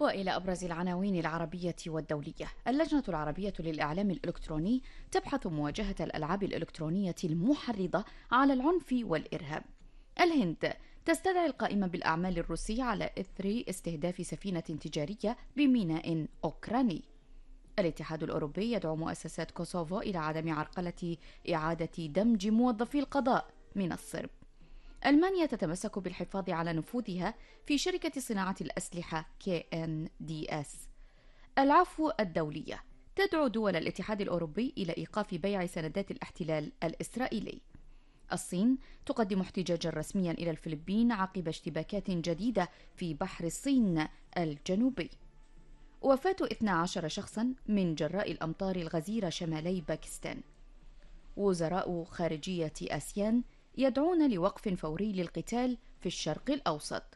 وإلى أبرز العناوين العربية والدولية. اللجنة العربية للإعلام الإلكتروني تبحث مواجهة الألعاب الإلكترونية المحرضة على العنف والإرهاب. الهند تستدعي القائمة بالأعمال الروسي على إثر استهداف سفينة تجارية بميناء أوكراني. الاتحاد الأوروبي يدعو مؤسسات كوسوفو إلى عدم عرقلة إعادة دمج موظفي القضاء من الصرب. ألمانيا تتمسك بالحفاظ على نفوذها في شركة صناعة الأسلحة KNDS. العفو الدولية تدعو دول الاتحاد الأوروبي إلى إيقاف بيع سندات الاحتلال الإسرائيلي. الصين تقدم احتجاجا رسميا إلى الفلبين عقب اشتباكات جديدة في بحر الصين الجنوبي. وفاة 12 شخصا من جراء الأمطار الغزيرة شمالي باكستان. وزراء خارجية آسيان يدعون لوقف فوري للقتال في الشرق الأوسط.